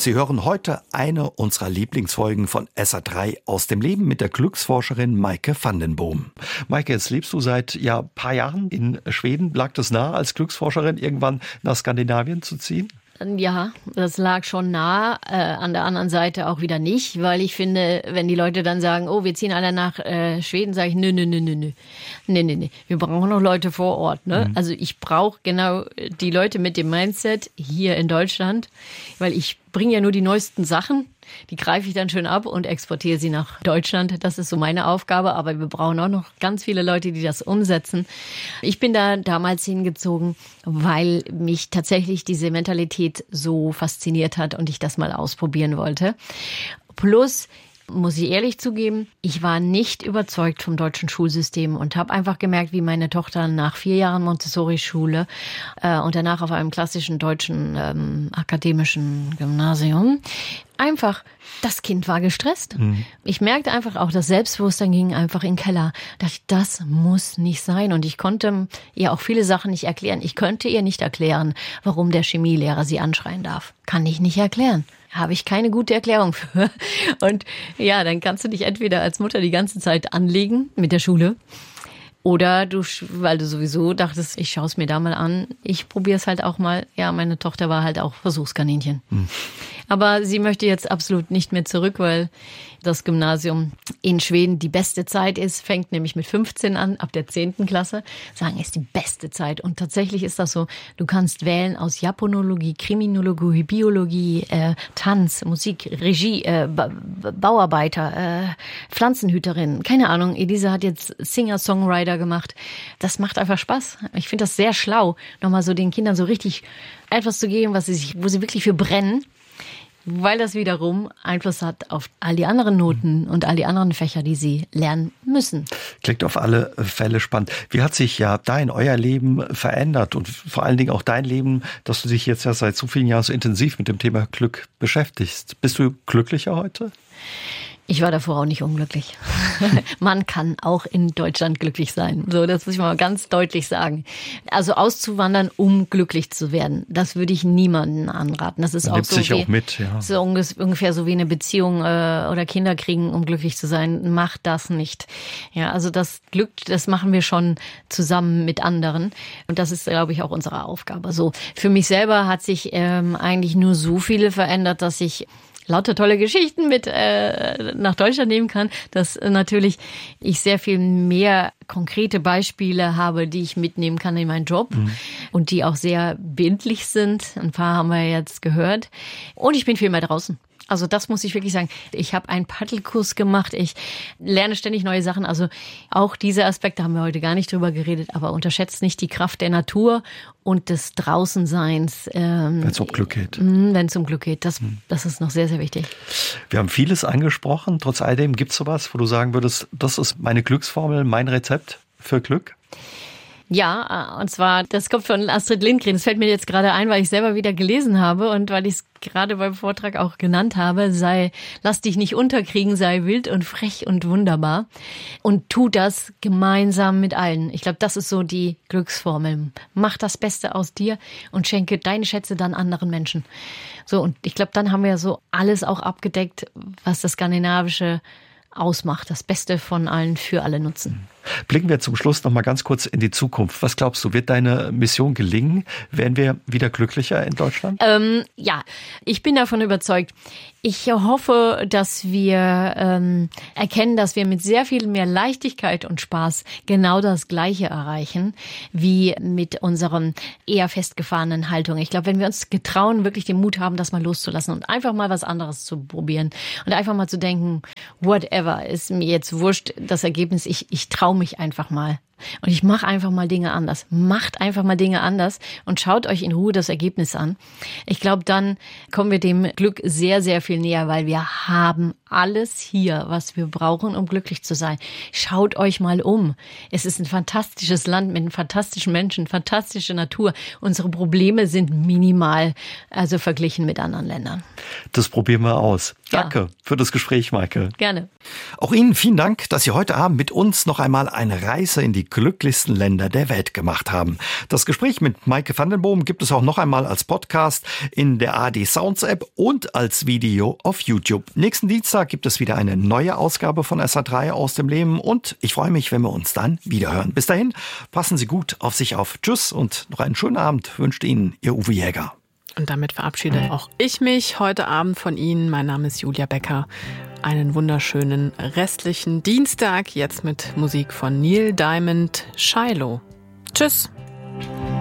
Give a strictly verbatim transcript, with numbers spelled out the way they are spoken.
Sie hören heute eine unserer Lieblingsfolgen von S R drei aus dem Leben mit der Glücksforscherin Maike van den Boom. Maike, jetzt lebst du seit ja paar Jahren in Schweden. Lag das nahe, als Glücksforscherin irgendwann nach Skandinavien zu ziehen? Ja, das lag schon nah, äh, an der anderen Seite auch wieder nicht, weil ich finde, wenn die Leute dann sagen, oh, wir ziehen alle nach äh, Schweden, sage ich, nö, nö, nö, nö, nö, nö, nö, nö, wir brauchen noch Leute vor Ort, ne? Mhm. Also ich brauche genau die Leute mit dem Mindset hier in Deutschland, weil ich bringe ja nur die neuesten Sachen, die greife ich dann schön ab und exportiere sie nach Deutschland. Das ist so meine Aufgabe, aber wir brauchen auch noch ganz viele Leute, die das umsetzen. Ich bin da damals hingezogen, weil mich tatsächlich diese Mentalität so fasziniert hat und ich das mal ausprobieren wollte. Plus, muss ich ehrlich zugeben, ich war nicht überzeugt vom deutschen Schulsystem und habe einfach gemerkt, wie meine Tochter nach vier Jahren Montessori-Schule äh, und danach auf einem klassischen deutschen ähm, akademischen Gymnasium einfach, das Kind war gestresst. Mhm. Ich merkte einfach auch, das Selbstbewusstsein ging einfach in den Keller. Da dachte ich, das muss nicht sein. Und ich konnte ihr auch viele Sachen nicht erklären. Ich könnte ihr nicht erklären, warum der Chemielehrer sie anschreien darf. Kann ich nicht erklären. Habe ich keine gute Erklärung für. Und ja, dann kannst du dich entweder als Mutter die ganze Zeit anlegen mit der Schule oder du, weil du sowieso dachtest, ich schaue es mir da mal an, ich probiere es halt auch mal. Ja, meine Tochter war halt auch Versuchskaninchen. Mhm. Aber sie möchte jetzt absolut nicht mehr zurück, weil das Gymnasium in Schweden die beste Zeit ist, fängt nämlich mit fünfzehn an, ab der zehnten Klasse, sagen, ist die beste Zeit. Und tatsächlich ist das so, du kannst wählen aus Japanologie, Kriminologie, Biologie, äh, Tanz, Musik, Regie, äh, ba- Bauarbeiter, äh, Pflanzenhüterin, keine Ahnung. Elisa hat jetzt Singer-Songwriter gemacht. Das macht einfach Spaß. Ich finde das sehr schlau, nochmal so den Kindern so richtig etwas zu geben, was sie sich, wo sie wirklich für brennen. Weil das wiederum Einfluss hat auf all die anderen Noten und all die anderen Fächer, die sie lernen müssen. Klingt auf alle Fälle spannend. Wie hat sich ja dein, euer Leben verändert und vor allen Dingen auch dein Leben, dass du dich jetzt ja seit so vielen Jahren so intensiv mit dem Thema Glück beschäftigst? Bist du glücklicher heute? Ich war davor auch nicht unglücklich. Man kann auch in Deutschland glücklich sein. So, das muss ich mal ganz deutlich sagen. Also auszuwandern, um glücklich zu werden, das würde ich niemandem anraten. Das ist Man auch nimmt so, sich wie, auch mit, ja. so ungefähr so wie eine Beziehung äh, oder Kinder kriegen, um glücklich zu sein. Macht das nicht. Ja, also das Glück, das machen wir schon zusammen mit anderen. Und das ist, glaube ich, auch unsere Aufgabe. So, für mich selber hat sich ähm, eigentlich nur so viele verändert, dass ich lauter tolle Geschichten mit äh, nach Deutschland nehmen kann, dass äh, natürlich ich sehr viel mehr konkrete Beispiele habe, die ich mitnehmen kann in meinen Job mhm. und die auch sehr bildlich sind. Ein paar haben wir jetzt gehört. Und ich bin viel mehr draußen. Also das muss ich wirklich sagen. Ich habe einen Paddelkurs gemacht. Ich lerne ständig neue Sachen. Also auch diese Aspekte haben wir heute gar nicht drüber geredet. Aber unterschätzt nicht die Kraft der Natur und des Draußenseins. Ähm, wenn es um Glück geht. Wenn es um Glück geht. Das, das ist noch sehr, sehr wichtig. Wir haben vieles angesprochen. Trotz alledem, gibt es sowas, wo du sagen würdest, das ist meine Glücksformel, mein Rezept für Glück? Ja, und zwar, das kommt von Astrid Lindgren. Das fällt mir jetzt gerade ein, weil ich selber wieder gelesen habe und weil ich es gerade beim Vortrag auch genannt habe. Sei, lass dich nicht unterkriegen, sei wild und frech und wunderbar. Und tu das gemeinsam mit allen. Ich glaube, das ist so die Glücksformel. Mach das Beste aus dir und schenke deine Schätze dann anderen Menschen. So, und ich glaube, dann haben wir so alles auch abgedeckt, was das Skandinavische ausmacht. Das Beste von allen für alle nutzen. Blicken wir zum Schluss noch mal ganz kurz in die Zukunft. Was glaubst du, wird deine Mission gelingen? Werden wir wieder glücklicher in Deutschland? Ähm, ja, ich bin davon überzeugt. Ich hoffe, dass wir ähm, erkennen, dass wir mit sehr viel mehr Leichtigkeit und Spaß genau das Gleiche erreichen, wie mit unseren eher festgefahrenen Haltung. Ich glaube, wenn wir uns getrauen, wirklich den Mut haben, das mal loszulassen und einfach mal was anderes zu probieren und einfach mal zu denken, whatever, ist mir jetzt wurscht, das Ergebnis, ich, ich traue mich einfach mal. Und ich mache einfach mal Dinge anders. Macht einfach mal Dinge anders und schaut euch in Ruhe das Ergebnis an. Ich glaube, dann kommen wir dem Glück sehr, sehr viel näher, weil wir haben alles hier, was wir brauchen, um glücklich zu sein. Schaut euch mal um. Es ist ein fantastisches Land mit fantastischen Menschen, fantastische Natur. Unsere Probleme sind minimal, also verglichen mit anderen Ländern. Das probieren wir aus. Ja. Danke für das Gespräch, Maike. Gerne. Auch Ihnen vielen Dank, dass Sie heute Abend mit uns noch einmal eine Reise in die glücklichsten Länder der Welt gemacht haben. Das Gespräch mit Maike van den Boom gibt es auch noch einmal als Podcast in der A R D Sounds App und als Video auf YouTube. Nächsten Dienstag gibt es wieder eine neue Ausgabe von S R drei aus dem Leben und ich freue mich, wenn wir uns dann wiederhören. Bis dahin, passen Sie gut auf sich auf. Tschüss und noch einen schönen Abend wünscht Ihnen Ihr Uwe Jäger. Und damit verabschiede auch ich mich heute Abend von Ihnen. Mein Name ist Julia Becker. Einen wunderschönen restlichen Dienstag, jetzt mit Musik von Neil Diamond, Shiloh. Tschüss.